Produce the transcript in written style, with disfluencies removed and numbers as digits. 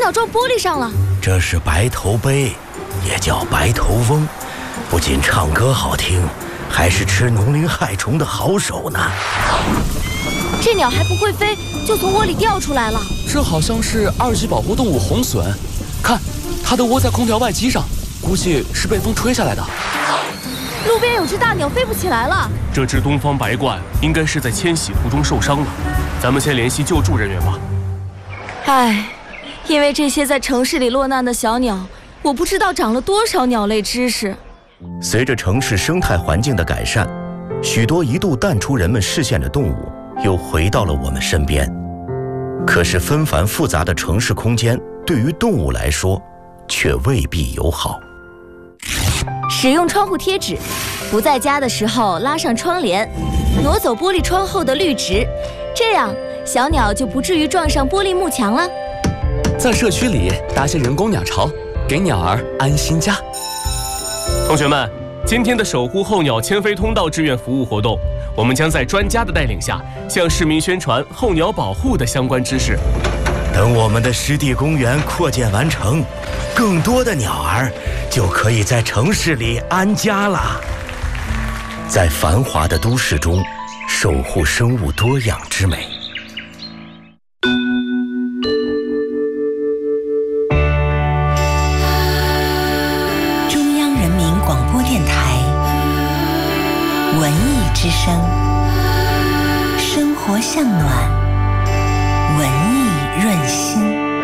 鸟撞玻璃上了。 这是白头鹎，也叫白头翁，不仅唱歌好听，还是吃农灵害虫的好手呢。 这鸟还不会飞，就从窝里掉出来了。 这好像是2级保护动物红隼，看，它的窝在空调外机上，估计是被风吹下来的。 路边有只大鸟飞不起来了。 这只东方白鹳应该是在迁徙途中受伤了，咱们先联系救助人员吧。 唉，因为这些在城市里落难的小鸟，我不知道长了多少鸟类知识。 随着城市生态环境的改善，许多一度淡出人们视线的动物又回到了我们身边。可是纷繁复杂的城市空间对于动物来说却未必友好。 使用窗户贴纸，不在家的时候拉上窗帘，挪走玻璃窗后的绿植，这样小鸟就不至于撞上玻璃幕墙了。 在社区里搭些人工鸟巢，给鸟儿安心家。 同学们，今天的守护候鸟迁飞通道志愿服务活动，我们将在专家的带领下，向市民宣传候鸟保护的相关知识。 等我们的湿地公园扩建完成，更多的鸟儿就可以在城市里安家了。在繁华的都市中，守护生物多样之美。 中央人民广播电台文艺之声，生活向暖，文艺润心。